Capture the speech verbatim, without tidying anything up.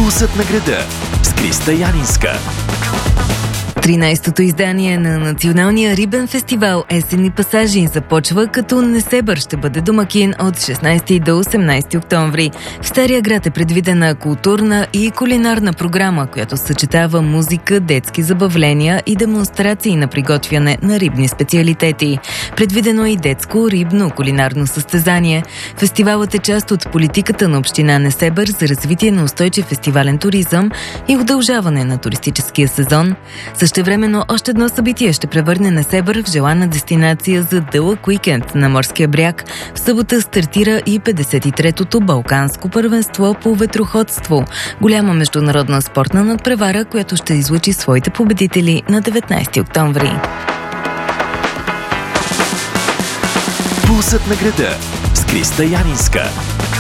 Пулсът на града с Криста Янинска. тринайсетото издание на Националния рибен фестивал Есенни пасажи започва, като Несебър ще бъде домакин от шестнайсети до осемнайсети октомври. В Стария град е предвидена културна и кулинарна програма, която съчетава музика, детски забавления и демонстрации на приготвяне на рибни специалитети. Предвидено е и детско рибно кулинарно състезание. Фестивалът е част от политиката на община Несебър за развитие на устойчив фестивален туризъм и удължаване на туристическия сезон. Същевременно още едно събитие ще превърне Несебър в желана дестинация за дълъг уикенд на морския бряг. В събота стартира и петдесет и третото Балканско първенство по ветроходство. Голяма международна спортна надпревара, която ще излъчи своите победители на деветнайсети октомври. Пулсът на града с Криста Янинска.